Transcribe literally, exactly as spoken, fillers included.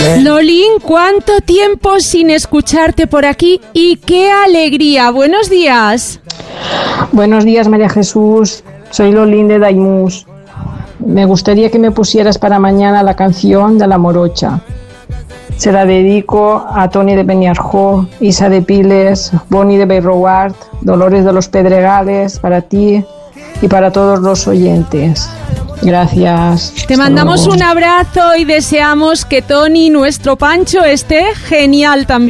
Lolín. Lolín, ¿cuánto tiempo sin escucharte por aquí? Y qué alegría. Buenos días. Buenos días, María Jesús. Soy Lolín de Daimús. Me gustaría que me pusieras para mañana la canción de La Morocha. Se la dedico a Toni de Beniarjó, Isa de Piles, Boni de Beirowart, Dolores de los Pedregales, para ti y para todos los oyentes. Gracias. Te mandamos un abrazo y deseamos que Toni, nuestro Pancho, esté genial también.